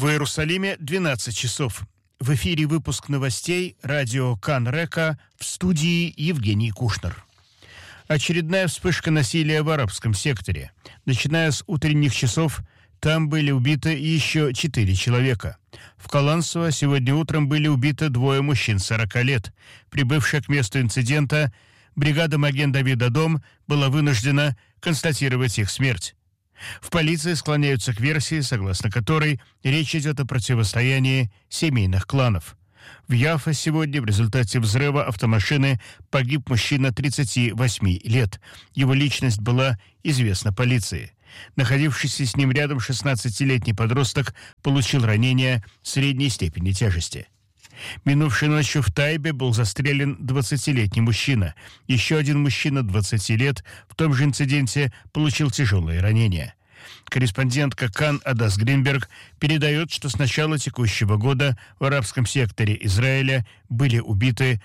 В Иерусалиме 12 часов. В эфире выпуск новостей радио Кан-Река, в студии Евгений Кушнер. Очередная вспышка насилия в арабском секторе. Начиная с утренних часов, там были убиты еще 4 человека. В Калансово сегодня утром были убиты 2 мужчин 40 лет. Прибывшая к месту инцидента, бригада Маген-Давид-Адом была вынуждена констатировать их смерть. В полиции склоняются к версии, согласно которой речь идет о противостоянии семейных кланов. В Яффа сегодня в результате взрыва автомашины погиб мужчина 38 лет. Его личность была известна полиции. Находившийся с ним рядом 16-летний подросток получил ранение средней степени тяжести. Минувшей ночью в Тайбе был застрелен 20-летний мужчина. Еще один мужчина 20 лет в том же инциденте получил тяжелые ранения. Корреспондентка Кан Адас Гринберг передает, что с начала текущего года в арабском секторе Израиля были убиты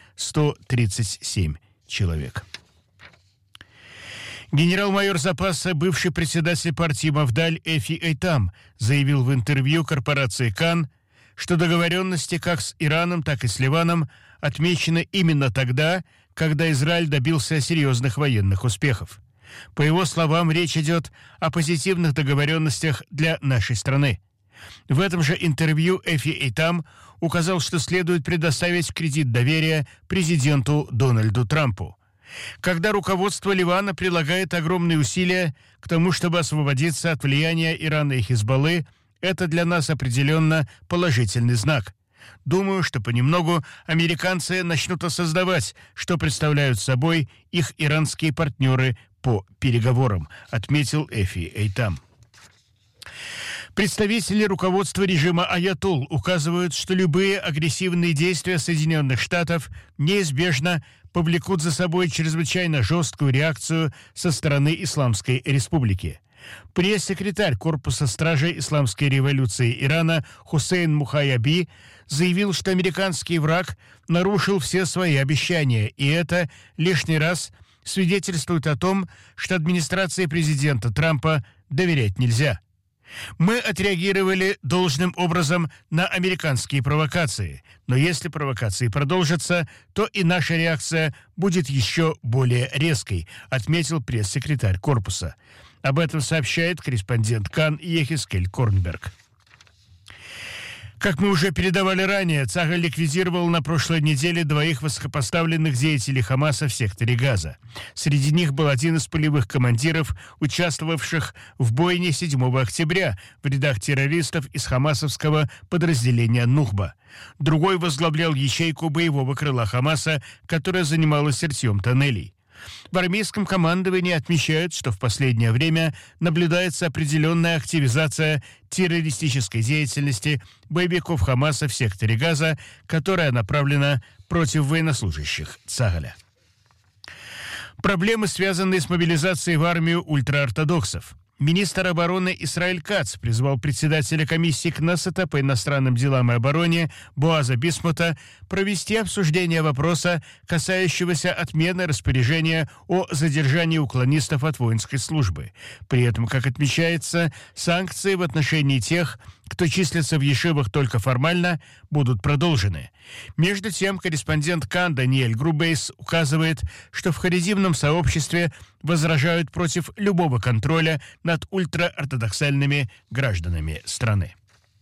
137 человек. Генерал-майор запаса, бывший председатель партии Мафдаль Эфи Эйтам, заявил в интервью корпорации Кан, что договоренности как с Ираном, так и с Ливаном отмечены именно тогда, когда Израиль добился серьезных военных успехов. По его словам, речь идет о позитивных договоренностях для нашей страны. В этом же интервью Эфи Эйтам указал, что следует предоставить кредит доверия президенту Дональду Трампу. Когда руководство Ливана прилагает огромные усилия к тому, чтобы освободиться от влияния Ирана и Хизбаллы, это для нас определенно положительный знак. Думаю, что понемногу американцы начнут осознавать, что представляют собой их иранские партнеры по переговорам, отметил Эфи Эйтам. Представители руководства режима Аятолл указывают, что любые агрессивные действия Соединенных Штатов неизбежно повлекут за собой чрезвычайно жесткую реакцию со стороны Исламской Республики. Пресс-секретарь Корпуса стражей Исламской революции Ирана Хусейн Мухаяби заявил, что американский враг нарушил все свои обещания, и это лишний раз свидетельствует о том, что администрации президента Трампа доверять нельзя. Мы отреагировали должным образом на американские провокации, но если провокации продолжатся, то и наша реакция будет еще более резкой, отметил пресс-секретарь корпуса. Об этом сообщает корреспондент Кан Ехискель Корнберг. Как мы уже передавали ранее, Цахаль ликвидировал на прошлой неделе 2 высокопоставленных деятелей Хамаса в секторе Газа. Среди них был один из полевых командиров, участвовавших в бойне 7 октября в рядах террористов из хамасовского подразделения Нухба. Другой возглавлял ячейку боевого крыла Хамаса, которая занималась рытьем тоннелей. В армейском командовании отмечают, что в последнее время наблюдается определенная активизация террористической деятельности боевиков Хамаса в секторе Газа, которая направлена против военнослужащих Цахаля. Проблемы, связанные с мобилизацией в армию ультраортодоксов. Министр обороны Исраэль Кац призвал председателя комиссии Кнессета по иностранным делам и обороне Боаза Бисмута провести обсуждение вопроса, касающегося отмены распоряжения о задержании уклонистов от воинской службы. При этом, как отмечается, санкции в отношении тех, кто числится в ешивах только формально, будут продолжены. Между тем, корреспондент Кан Даниэль Грубейс указывает, что в харизимном сообществе возражают против любого контроля над ультраортодоксальными гражданами страны.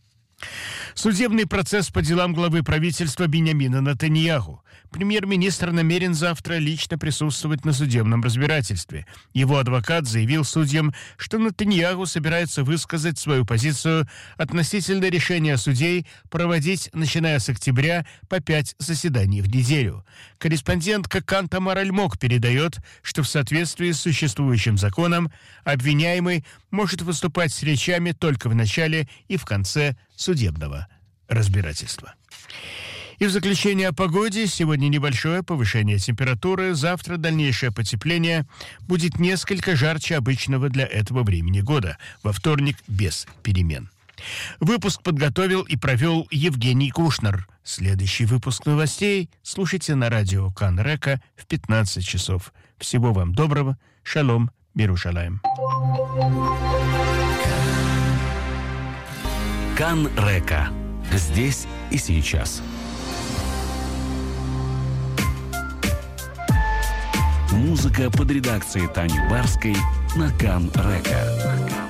Судебный процесс по делам главы правительства Биньямина Нетаньяху. Премьер-министр намерен завтра лично присутствовать на судебном разбирательстве. Его адвокат заявил судьям, что Нетаньяху собирается высказать свою позицию относительно решения судей проводить, начиная с октября, по 5 заседаний в неделю. Корреспондентка Кан Тамар Альмок передает, что в соответствии с существующим законом обвиняемый может выступать с речами только в начале и в конце судебного разбирательства. И в заключение о погоде. Сегодня небольшое повышение температуры. Завтра дальнейшее потепление будет несколько жарче обычного для этого времени года. Во вторник без перемен. Выпуск подготовил и провел Евгений Кушнер. Следующий выпуск новостей слушайте на радио Кан-Река в 15 часов. Всего вам доброго. Шалом. Мирушалаем. Кан-Река. Здесь и сейчас. Музыка под редакцией Тани Барской на Кан-Река.